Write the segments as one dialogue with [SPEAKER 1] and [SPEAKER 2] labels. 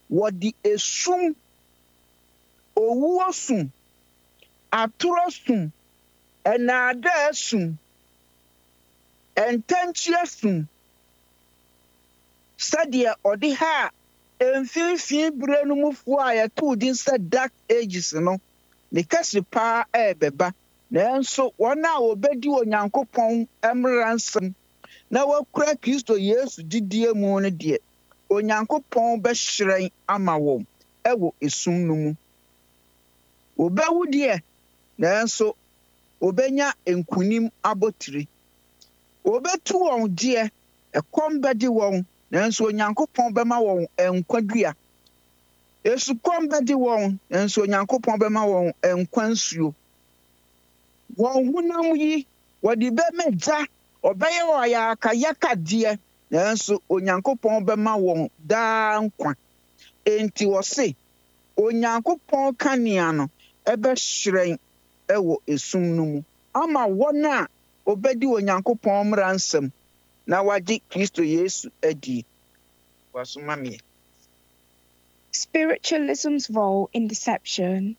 [SPEAKER 1] wɔde esum owuo sum atoro sum ɛnaada sum ɛntɛnkyea sum sɛdeɛ ɔde ha mfimfini bere no mufoɔ a yɛtoo din sɛ dark ages no ne kɛse paa ɛɛbɛba nanso wɔn a wɔbɛdi Onyankopɔn mmara nsɛm na wɔkura Kristo Yesu didie mu no deɛ Onyankopɔn bɛhyerɛn ama wɔn ɛwɔ esum no mu. Wɔbɛwu deɛ nanso wɔbɛnya nkunim abotire. Wɔbɛtu wɔn deɛ ɛkɔm bɛde wɔn nanso Onyankopɔn bɛma wɔn nkwadua. Esukɔm bɛde wɔn nanso Onyankopɔn bɛma wɔn nkwa nsuo. Wɔn honam yi wɔde bɛmɛgya ɔbɛyɛ ɔyakayakadeɛ nanso Onyankopɔn bɛma wɔn daa nkwa. Enti wɔse Onyankopɔn kanea no ɛbɛhyerɛn ɛwɔ esum no mu ama wɔn a obedi Onyankopɔn mmara nsɛm na wagye Kristo Yesu adi. Wasoma me.
[SPEAKER 2] Spiritualism's role in deception.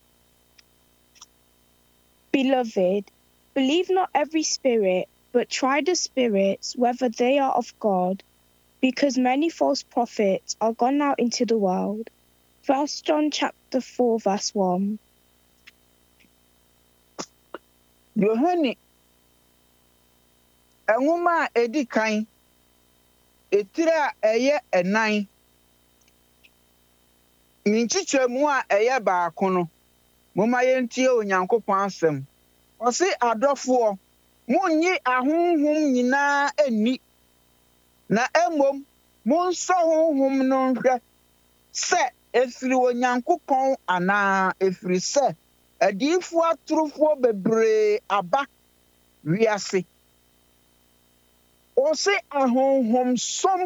[SPEAKER 2] Beloved, believe not every spirit, but try the spirits whether they are of God, because many false prophets are gone out into the world. 1 John chapter 4 verse 1.
[SPEAKER 1] Yohane nwoma a edi kan etire a ɛyɛ ɛnan ne nkyekyɛmu a ɛyɛ baako no momma yɛntie Onyankopɔn asɛm. Ɔse adɔfoɔ monnye ahonhom nyinaa ani na mmom monsɔ honhom no nhwɛ sɛ efiri Onyankopɔn anaa efiri sɛ adiyifoɔ atorofoɔ bebree aba wiase. Ɔse ahonhomsɛm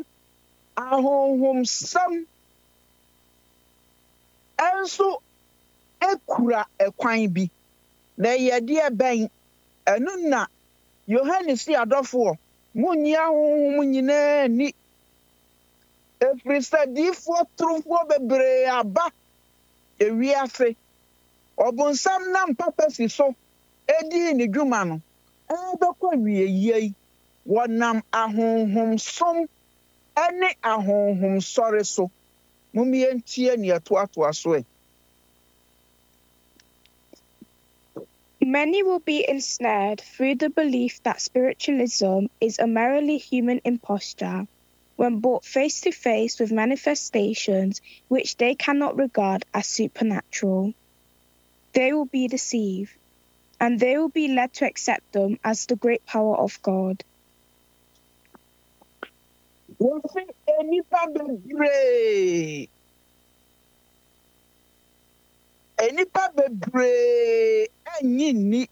[SPEAKER 1] ɛnso ekura ɛkwan bi na yɛdeɛ bɛn ɛno na Yohane si adɔfoɔ monnye ahonhom nyinaa ni efiri sɛ adiyifoɔ atorofoɔ bebree aba ewiase. Ɔbonsam nam papa si so edi ne dwuma no ɛbɛkɔ wieyie wɔnam ahonhomsom ɛne ahonhomsɔre so. Mumientie ne ɛtoatoa so.
[SPEAKER 2] Many will be ensnared through the belief that spiritualism is a merely human imposture when brought face to face with manifestations which they cannot regard as supernatural. They will be deceived, and they will be led to accept them as the great power of God.
[SPEAKER 1] Wɔse enipa bebree anyi ni.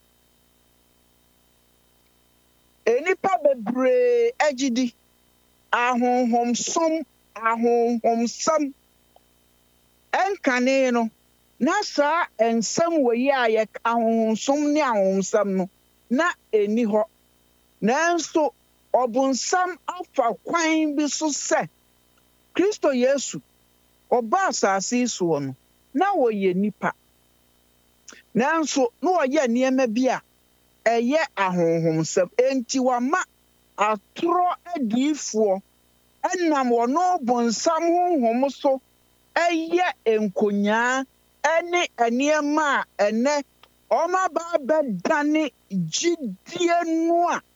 [SPEAKER 1] Enipa bebree agyidi ahonhomsom ahonhomsam ɛnkane no na saa nsɛm wɔ yi a yɛ ahonhomsom ne ahonhomsam no na eni hɔ. Nanso ɔbonsam afa kwan bi so sɛ Kristo Yesu ɔba asase yi soɔ no na wɔyɛ nipa. Nanso na wɔyɛ nneɛma bi a ɛyɛ ahonhomsam. Enti wama atoro adiyifoɔ ɛnam wɔn bonsam honhom so ɛyɛ nkonyaa ɛne nneɛma a ɛnɛ ɔmaba bɛdane gyidie no a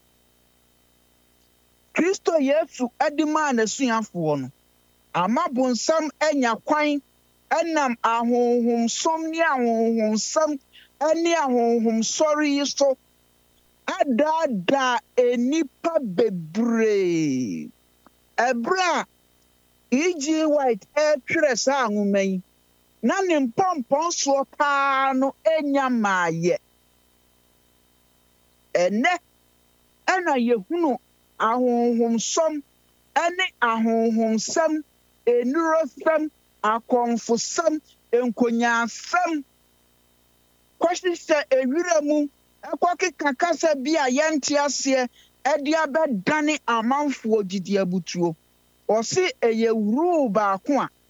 [SPEAKER 1] Kristo Yesu ɛde maa n'asuafoɔ no. Ama bonsam anya kwan ɛnam ahonhomsom ne ahonhomsam ɛne ahonhomsɔre yi so adaadaa enipa bebree. Ɛberɛ a E.G. White ɛtwerɛ saa nwoma yi na ne mpɔmpɔnsoɔ paa no enya maayɛ. Ɛnɛ ɛna yehunu ahonhomsom ɛne ahonhomsam enurosam akɔnfosam nkonyaasam kɔhyehyɛ ewira mu ɛkɔkeka kasa bi a yɛnte aseɛ ɛde abɛdane amanfoɔ gyidi abutuo. Ɔse ɛyɛ wuruu baako a